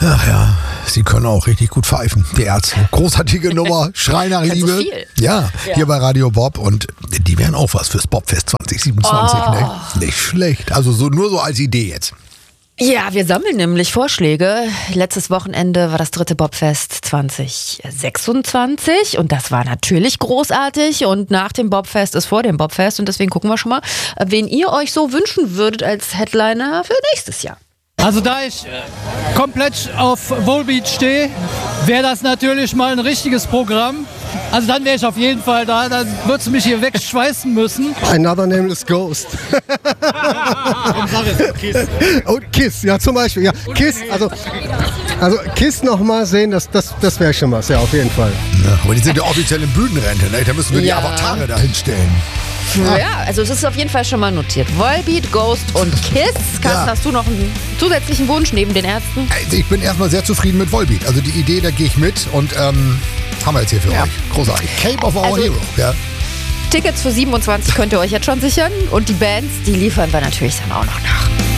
Ach ja, sie können auch richtig gut pfeifen, die Ärzte. Großartige Nummer, Schrei nach Liebe. So viel. Ja, hier bei Radio Bob und die wären auch was fürs Bobfest 2027, ne? Nicht schlecht. Also nur so als Idee jetzt. Ja, wir sammeln nämlich Vorschläge. Letztes Wochenende war das 3. Bobfest 2026 und das war natürlich großartig und nach dem Bobfest ist vor dem Bobfest und deswegen gucken wir schon mal, wen ihr euch so wünschen würdet als Headliner für nächstes Jahr. Also da ich komplett auf Volbeat stehe, wäre das natürlich mal ein richtiges Programm. Also dann wäre ich auf jeden Fall da, dann würdest du mich hier wegschweißen müssen. Another Nameless Ghost. Und Kiss, ja zum Beispiel. Ja, Kiss, also Kiss nochmal sehen, das wäre schon was, ja auf jeden Fall. Ja, aber die sind ja offiziell in Bühnenrente, ne? Da müssen wir die Avatare da hinstellen. Ja, also es ist auf jeden Fall schon mal notiert. Volbeat, Ghost und Kiss. Carsten, hast du noch einen zusätzlichen Wunsch neben den Ärzten? Also ich bin erstmal sehr zufrieden mit Volbeat. Also die Idee, da gehe ich mit und haben wir jetzt hier für euch. Großartig. Cape of Our Hero. Ja. Tickets für 27 könnt ihr euch jetzt schon sichern und die Bands, die liefern wir natürlich dann auch noch nach.